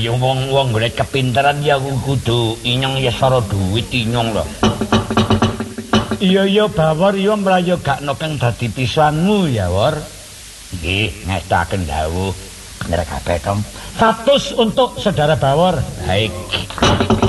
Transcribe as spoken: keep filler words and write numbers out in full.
ya wong-wong golek kepinteran ya kudu inyong ya sara duwit inyong lho. Iya iya Bawor iya mlayu gak nopeng dadi pisanmu ya Wor. Nggih, ngestaken dawuh. Bener kabeh, Tom. Status untuk saudara Bawor. Baik.